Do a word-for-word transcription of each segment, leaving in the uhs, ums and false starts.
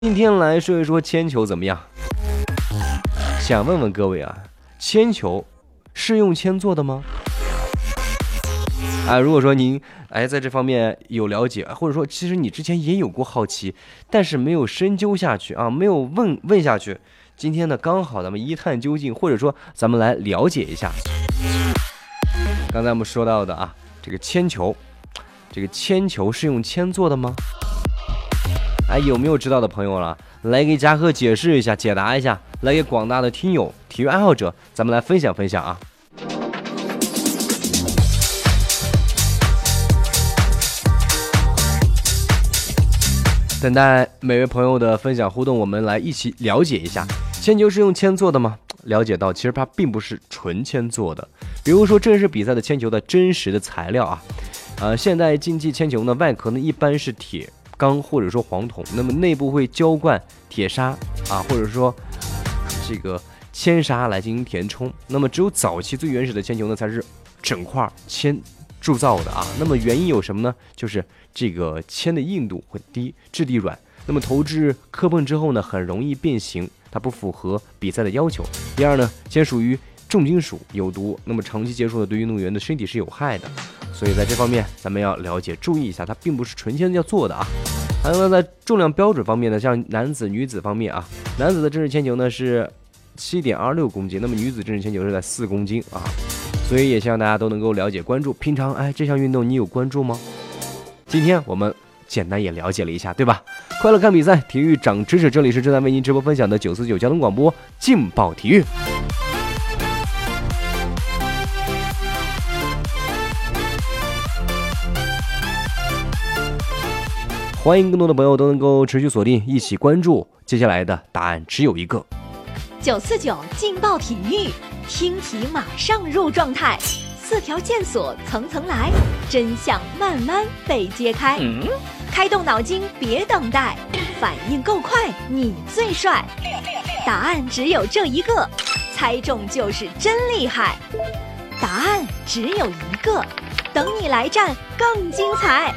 今天来说一说铅球怎么样？想问问各位啊，铅球是用铅做的吗？啊，如果说您哎在这方面有了解，或者说其实你之前也有过好奇，但是没有深究下去啊，没有问问下去，今天呢刚好咱们一探究竟，或者说咱们来了解一下。刚才我们说到的啊，这个铅球，这个铅球是用铅做的吗？哎，有没有知道的朋友了？来给嘉禾解释一下，解答一下，来给广大的听友、体育爱好者，咱们来分享分享啊。等待每位朋友的分享互动，我们来一起了解一下，铅球是用铅做的吗？了解到，其实它并不是纯铅做的。比如说正式比赛的铅球的真实的材料啊，呃，现代竞技铅球呢，外壳呢一般是铁钢或者说黄铜，那么内部会浇灌铁砂啊，或者说这个铅砂来进行填充。那么只有早期最原始的铅球呢，才是整块铅铸造的啊。那么原因有什么呢？就是这个铅的硬度很低，质地软。那么投掷磕碰之后呢，很容易变形，它不符合比赛的要求。第二呢，铅属于重金属，有毒，那么长期接触呢，对运动员的身体是有害的。所以在这方面咱们要了解注意一下，它并不是纯铅要做的啊。还有呢，在重量标准方面呢，像男子女子方面啊，男子的正式铅球呢是 七点二六公斤，那么女子正式铅球是在四公斤啊。所以也希望大家都能够了解关注。平常哎这项运动你有关注吗？今天我们简单也了解了一下，对吧？快乐看比赛，体育长知识，这里是正在为您直播分享的九四九交通广播劲爆体育。欢迎更多的朋友都能够持续锁定，一起关注。接下来的答案只有一个。 九四九劲爆体育，听题马上入状态，四条线索层层来，真相慢慢被揭开。嗯、开动脑筋，别等待，反应够快，你最帅。答案只有这一个，猜中就是真厉害。答案只有一个，等你来战更精彩。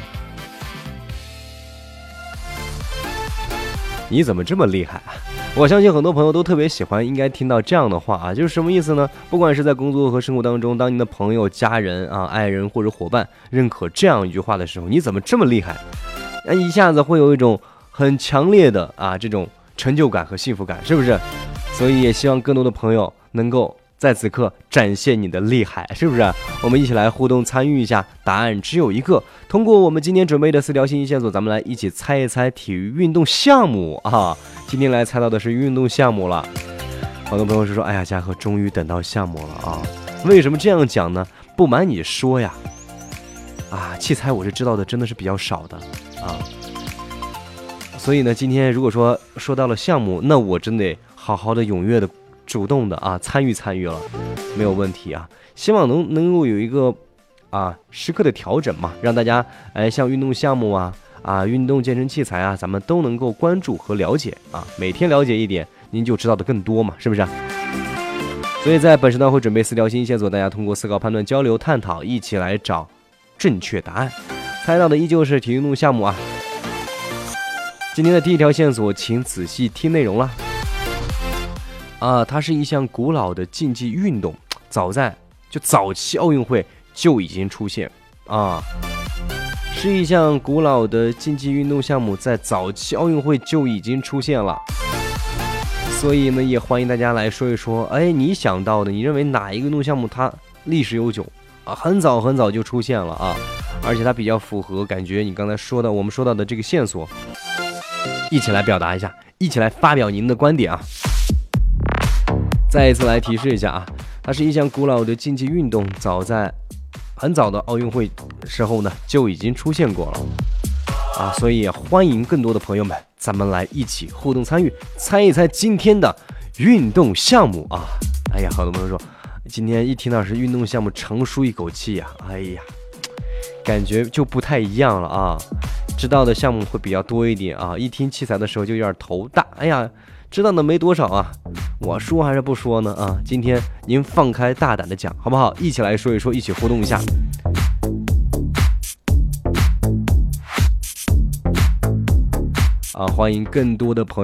你怎么这么厉害啊？我相信很多朋友都特别喜欢应该听到这样的话啊，就是什么意思呢？不管是在工作和生活当中，当您的朋友、家人啊、爱人或者伙伴认可这样一句话的时候，你怎么这么厉害？那一下子会有一种很强烈的啊这种成就感和幸福感，是不是？所以也希望更多的朋友能够在此刻展现你的厉害，是不是？我们一起来互动参与一下，答案只有一个。通过我们今天准备的四条信息线索，咱们来一起猜一猜体育运动项目啊。今天来猜到的是运动项目了。好多朋友是说，哎呀，嘉禾终于等到项目了啊！为什么这样讲呢？不瞒你说呀，啊，器材我是知道的，真的是比较少的啊。所以呢，今天如果说说到了项目，那我真得好好的、踊跃的、主动的啊参与参与了，没有问题啊。希望能能够有一个啊时刻的调整嘛，让大家哎像运动项目啊啊运动健身器材啊，咱们都能够关注和了解啊，每天了解一点，您就知道的更多嘛，是不是？所以在本时段会准备四条信息线索，大家通过思考、判断、交流、探讨，一起来找正确答案。猜到的依旧是体育运动项目啊。今天的第一条线索，请仔细听内容了。啊，它是一项古老的竞技运动，早在就早期奥运会就已经出现啊，是一项古老的竞技运动项目，在早期奥运会就已经出现了。所以呢，也欢迎大家来说一说，哎，你想到的，你认为哪一个运动项目它历史悠久啊，很早很早就出现了啊，而且它比较符合感觉你刚才说的我们说到的这个线索，一起来表达一下，一起来发表您的观点啊。再一次来提示一下啊，它是一项古老的竞技运动，早在很早的奥运会时候呢就已经出现过了啊，所以也欢迎更多的朋友们，咱们来一起互动参与，猜一猜今天的运动项目啊！哎呀，好多朋友说，今天一听到是运动项目，长舒一口气呀、啊，哎呀，感觉就不太一样了啊，知道的项目会比较多一点啊，一听器材的时候就有点头大，哎呀。知道的没多少啊，我说还是不说呢啊？今天您放开大胆的讲，好不好？一起来说一说，一起互动一下。 啊，欢迎更多的朋友